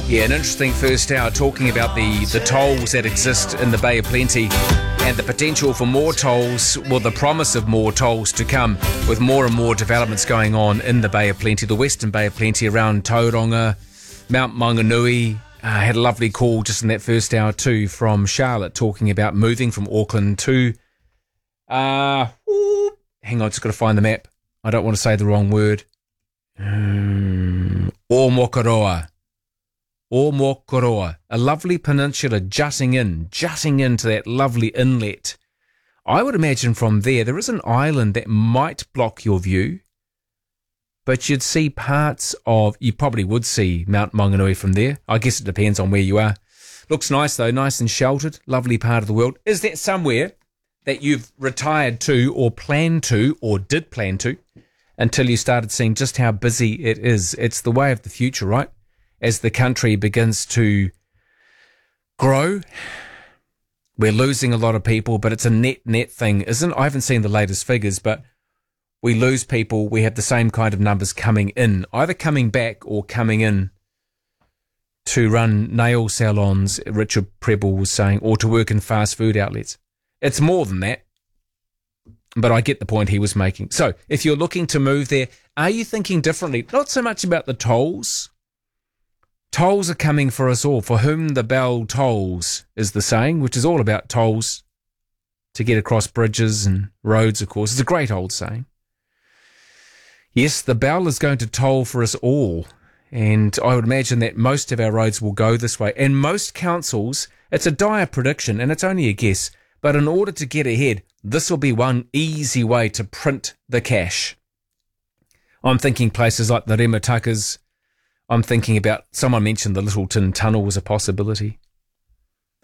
Yeah, an interesting first hour talking about the tolls that exist in the Bay of Plenty and the potential for more tolls, well, the promise of more tolls to come with more and more developments going on in the Bay of Plenty, the Western Bay of Plenty around Tauranga, Mount Maunganui. I had a lovely call just in that first hour too from Charlotte talking about moving from Auckland to, hang on, just got to find the map. I don't want to say the wrong word. Omokoroa, a lovely peninsula jutting into that lovely inlet. I would imagine from there is an island that might block your view, but you'd see you probably would see Mount Maunganui from there. I guess it depends on where you are. Looks nice though, nice and sheltered, lovely part of the world. Is that somewhere that you've retired to or planned to or did plan to until you started seeing just how busy it is? It's the way of the future, right? As the country begins to grow, we're losing a lot of people, but it's a net thing, isn't it? I haven't seen the latest figures, but we lose people. We have the same kind of numbers coming in, either coming back or coming in to run nail salons, Richard Prebble was saying, or to work in fast food outlets. It's more than that, but I get the point he was making. So if you're looking to move there, are you thinking differently? Not so much about the tolls. Tolls are coming for us all. For whom the bell tolls is the saying, which is all about tolls to get across bridges and roads, of course. It's a great old saying. Yes, the bell is going to toll for us all. And I would imagine that most of our roads will go this way. And most councils, it's a dire prediction and it's only a guess, but in order to get ahead, this will be one easy way to print the cash. I'm thinking places like the Rematakas. I'm thinking about, someone mentioned the Littleton Tunnel was a possibility.